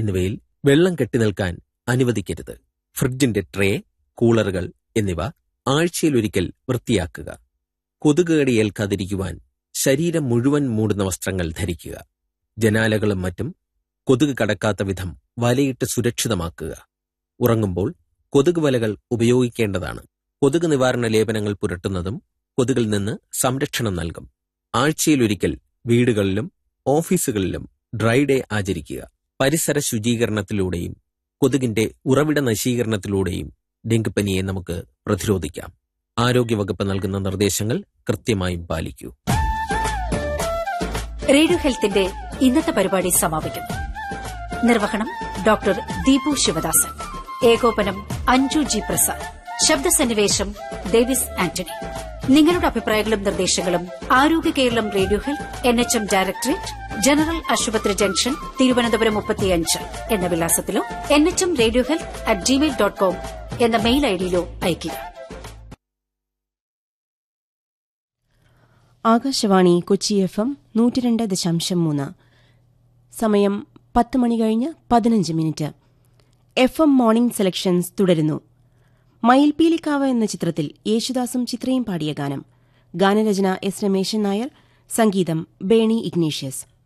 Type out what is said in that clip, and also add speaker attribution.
Speaker 1: എന്നിവയിൽ വെള്ളം കെട്ടിനിൽക്കാൻ അനുവദിക്കരുത്. ഫ്രിഡ്ജിന്റെ ട്രേ, കൂളറുകൾ എന്നിവ ആഴ്ചയിലൊരിക്കൽ വൃത്തിയാക്കുക. കൊതുകുകടി ഏൽക്കാതിരിക്കുവാൻ ശരീരം മുഴുവൻ മൂടുന്ന വസ്ത്രങ്ങൾ ധരിക്കുക. ജനാലകളും മറ്റും കൊതുക് കടക്കാത്ത വിധം വലയിട്ട് സുരക്ഷിതമാക്കുക. ഉറങ്ങുമ്പോൾ കൊതുക് വലകൾ ഉപയോഗിക്കേണ്ടതാണ്. കൊതുക് നിവാരണ ലേപനങ്ങൾ പുരട്ടുന്നതും കൊതുകിൽ നിന്ന് സംരക്ഷണം നൽകും. ആഴ്ചയിലൊരിക്കൽ വീടുകളിലും ഓഫീസുകളിലും ഡ്രൈ ഡേ ആചരിക്കുക. പരിസര ശുചീകരണത്തിലൂടെയും കൊതുകിന്റെ ഉറവിട നശീകരണത്തിലൂടെയും ഡെങ്കിപ്പനിയെ നമുക്ക് പ്രതിരോധിക്കാം. ആരോഗ്യവകുപ്പ് നൽകുന്ന നിർദ്ദേശങ്ങൾ കൃത്യമായും പാലിക്കൂ.
Speaker 2: റേഡിയോ ഹെൽത്തിന്റെ ഇന്നത്തെ പരിപാടി സമാപിക്കുന്നു. നിർവഹണം ഡോക്ടർ ദീപു ശിവദാസൻ. ഏകോപനം അഞ്ജു ജി പ്രസാദ്. ശബ്ദസന്നിവേശം ഡേവിസ് ആന്റണി. നിങ്ങളുടെ അഭിപ്രായങ്ങളും നിർദ്ദേശങ്ങളും ആരോഗ്യ Keralam radio health NHM directorate, general ആശുപത്രി ജംഗ്ഷൻ, തിരുവനന്തപുരം 35 എന്ന വിലാസത്തിലോ nhmradiohealth@gmail.com എന്ന മെയിൽ ഐഡിയിലോ അയയ്ക്കുക.
Speaker 3: ആകാശവാണി കൊച്ചി FM 102.3. സമയം 10 മണി കഴിഞ്ഞ് 15 മിനിറ്റ്. FM മോർണിംഗ് സെലക്ഷൻസ് തുടരുന്നു. മയിൽപീലിക്കാവ് എന്ന ചിത്രത്തിൽ യേശുദാസും ചിത്രയും പാടിയ ഗാനം. ഗാനരചന S. രമേശൻ നായർ, സംഗീതം ബേണി ഇഗ്നേഷ്യസ്.